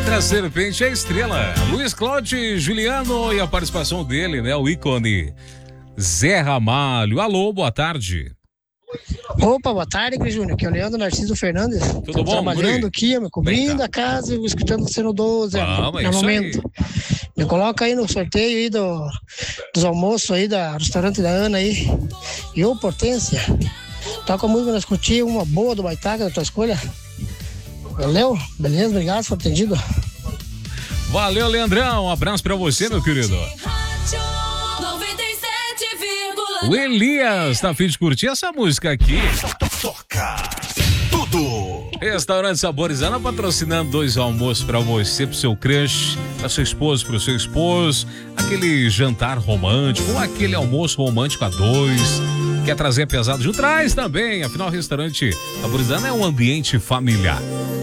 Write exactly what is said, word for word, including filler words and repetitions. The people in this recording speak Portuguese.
Entre a serpente e a estrela. Luiz Cláudio Juliano e a participação dele, né? O ícone Zé Ramalho. Alô, boa tarde. Opa, boa tarde, Cris Júnior. Aqui é o Leandro Narciso Fernandes. Tudo Tô bom, trabalhando guri? aqui, me cobrindo a casa e escutando o Ceno doze Ah, mas no isso momento. Me coloca aí no sorteio aí do, dos almoços aí da restaurante da Ana aí. E ô, potência. Toca a música, nós curtir uma boa do Baitaca da tua escolha. Valeu? Beleza? Obrigado por ter atendido. Valeu, Leandrão. Um abraço pra você, meu querido. O Elias tá a fim de curtir essa música aqui. Toca tudo. Restaurante Saborizana patrocinando dois almoços pra você, pro seu crush, pra sua esposa, pro seu esposo. Aquele jantar romântico ou aquele almoço romântico a dois. Quer trazer pesado junto? Traz também. Afinal, o restaurante Saborizana é um ambiente familiar.